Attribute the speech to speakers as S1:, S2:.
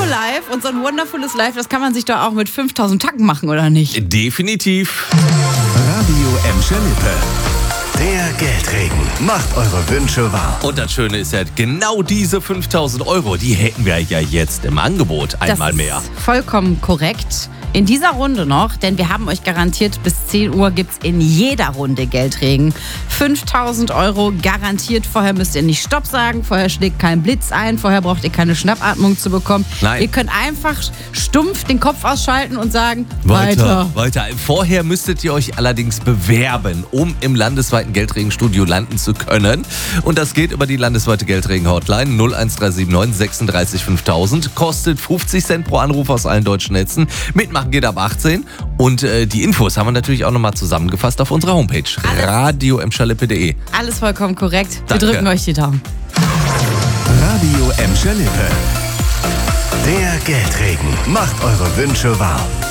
S1: Live und so ein wundervolles Live, das kann man sich doch auch mit 5000 Tacken machen, oder nicht?
S2: Definitiv.
S3: Radio Emscher-Lippe. Der Geldregen macht eure Wünsche wahr.
S2: Und das Schöne ist ja, genau diese 5.000 Euro, die hätten wir ja jetzt im Angebot einmal mehr.
S1: Das ist vollkommen korrekt. In dieser Runde noch, denn wir haben euch garantiert, bis 10 Uhr gibt es in jeder Runde Geldregen. 5.000 Euro garantiert. Vorher müsst ihr nicht Stopp sagen, vorher schlägt kein Blitz ein, vorher braucht ihr keine Schnappatmung zu bekommen.
S2: Nein.
S1: Ihr könnt einfach stumpf den Kopf ausschalten und sagen,
S2: Weiter.
S1: weiter.
S2: Vorher müsstet ihr euch allerdings bewerben, um im landesweiten Geldregenstudio landen zu können. Und das geht über die landesweite Geldregen-Hotline 01379 36 5000. Kostet 50 Cent pro Anruf aus allen deutschen Netzen. Mitmachen geht ab 18. Und die Infos haben wir natürlich auch nochmal zusammengefasst auf unserer Homepage radioemscherlippe.de.
S1: Alles vollkommen korrekt.
S2: Danke.
S1: Wir drücken euch die Daumen.
S3: Radio Emscher-Lippe. Der Geldregen macht eure Wünsche wahr.